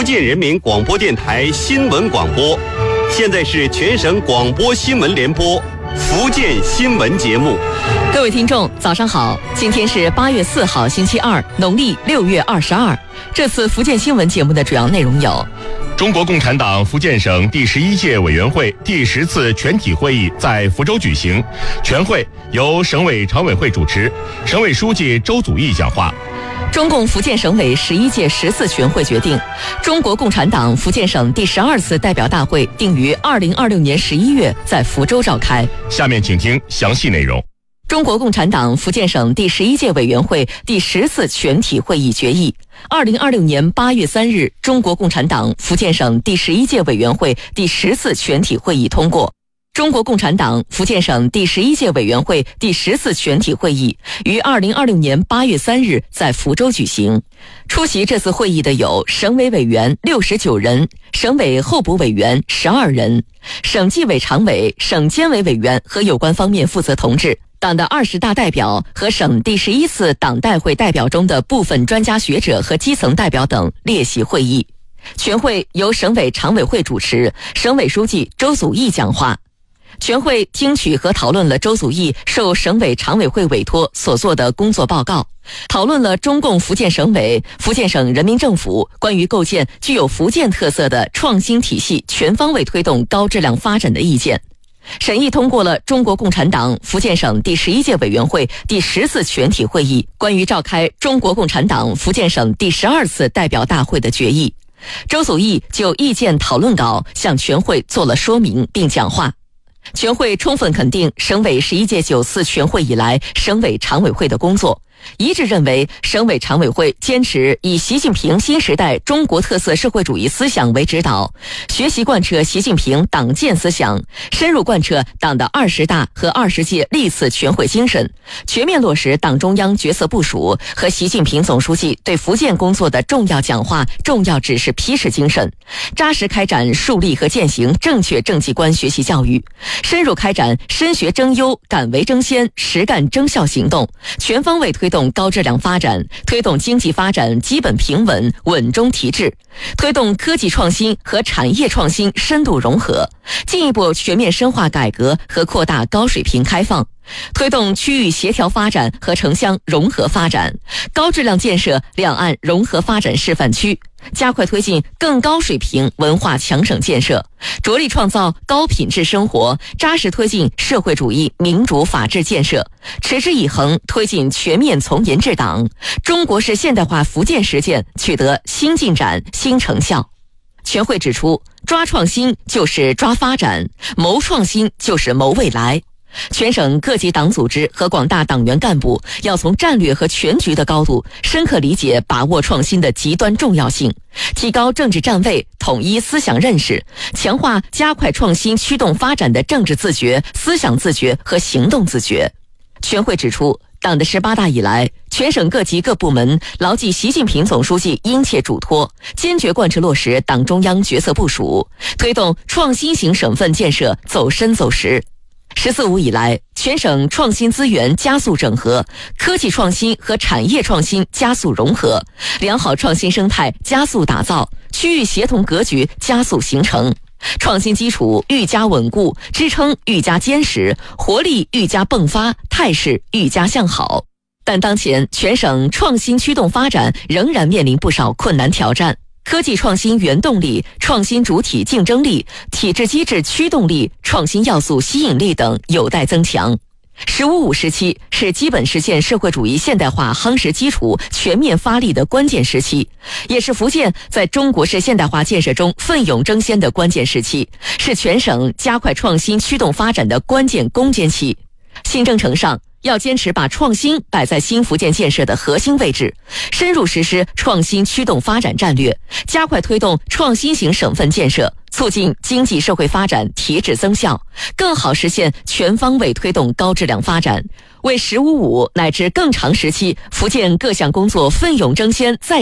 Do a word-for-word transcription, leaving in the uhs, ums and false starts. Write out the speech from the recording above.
建人民广播电台新闻广播。现在是全省广播新闻联播福建新闻节目。 各位听众，早上好！今天是八月四号，星期二，农历六月二十二。这次福建新闻节目的主要内容有： 中国共产党福建省第十一届委员会第十次全体会议在福州举行，全会由省委常委会主持，省委书记周祖义讲话。 中共福建省委十一届十次全会决定，中国共产党福建省第十二次代表大会定于二零二六年十一月在福州召开。 下面请听详细内容。 中国共产党福建省第十一届委员会第十次全体会议决议，二零二六年八月三日，中国共产党福建省第十一届委员会第十次全体会议通过。中国共产党福建省第十一届委员会第十次全体会议于二零二六年八月三日在福州举行。出席这次会议的有省委委员六十九人，省委候补委员十二人，省纪委常委、省监委委员和有关方面负责同志，党的二十大代表和省第十一次党代会代表中的部分专家学者和基层代表等列席会议。全会由省委常委会主持，省委书记周祖义讲话。全会听取和讨论了周祖义受省委常委会委托所做的工作报告，讨论了中共福建省委、福建省人民政府关于构建具有福建特色的创新体系，全方位推动高质量发展的意见。审议通过了中国共产党福建省第十一届委员会第十次全体会议关于召开中国共产党福建省第十二次代表大会的决议。周祖义就意见讨论稿向全会做了说明并讲话。全会充分肯定省委十一届九次全会以来省委常委会的工作，一致认为省委常委会坚持以习近平新时代中国特色社会主义思想为指导，学习贯彻习近平党建思想，深入贯彻党的二十大和二十届历次全会精神，全面落实党中央决策部署和习近平总书记对福建工作的重要讲话、重要指示批示精神，扎实开展树立和践行正确政绩观学习教育，深入开展深学争优、敢为争先、实干争效行动，全方位推动高质量发展，推动经济发展基本平稳、稳中提质，推动科技创新和产业创新深度融合，进一步全面深化改革和扩大高水平开放，推动区域协调发展和城乡融合发展，高质量建设两岸融合发展示范区，加快推进更高水平文化强省建设，着力创造高品质生活，扎实推进社会主义民主法治建设，持之以恒推进全面从严治党，中国式现代化福建实践取得新进展、新成效。全会指出，抓创新就是抓发展，谋创新就是谋未来。全省各级党组织和广大党员干部要从战略和全局的高度深刻理解把握创新的极端重要性，提高政治站位，统一思想认识，强化加快创新驱动发展的政治自觉、思想自觉和行动自觉。全会指出，党的十八大以来，全省各级各部门牢记习近平总书记殷切嘱托，坚决贯彻落实党中央决策部署，推动创新型省份建设走深走实。十四五以来，全省创新资源加速整合，科技创新和产业创新加速融合，良好创新生态加速打造，区域协同格局加速形成，创新基础愈加稳固，支撑愈加坚实，活力愈加迸发，态势愈加向好。但当前全省创新驱动发展仍然面临不少困难挑战，科技创新原动力、创新主体竞争力、体制机制驱动力、创新要素吸引力等有待增强。十五五时期是基本实现社会主义现代化夯实基础、全面发力的关键时期，也是福建在中国式现代化建设中奋勇争先的关键时期，是全省加快创新驱动发展的关键攻坚期。新征程上，要坚持把创新摆在新福建建设的核心位置，深入实施创新驱动发展战略，加快推动创新型省份建设，促进经济社会发展提质增效，更好实现全方位推动高质量发展，为十五五乃至更长时期福建各项工作奋勇争先再